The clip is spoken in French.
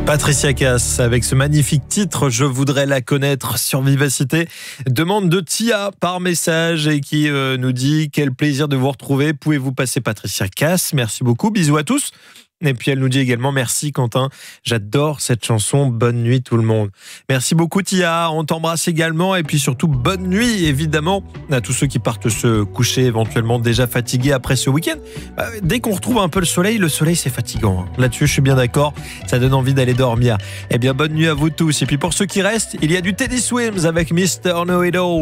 Patricia Cass avec ce magnifique titre, Je voudrais la connaître sur Vivacité. Demande de Tia par message et qui nous dit quel plaisir de vous retrouver. Pouvez-vous passer Patricia Cass? Merci beaucoup, bisous à tous. Et puis elle nous dit également merci Quentin, j'adore cette chanson, bonne nuit tout le monde. Merci beaucoup Tia, on t'embrasse également et puis surtout bonne nuit évidemment à tous ceux qui partent se coucher éventuellement déjà fatigués après ce week-end. Dès qu'on retrouve un peu le soleil c'est fatigant. Là-dessus je suis bien d'accord, ça donne envie d'aller dormir. Eh bien bonne nuit à vous tous et puis pour ceux qui restent, il y a du Teddy Swims avec Mr. Know It All.